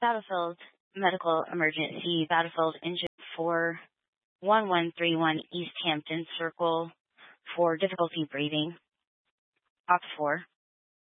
Battlefield Medical Emergency, Battlefield Engine 41131 East Hampton, circle for difficulty breathing. Ops 4.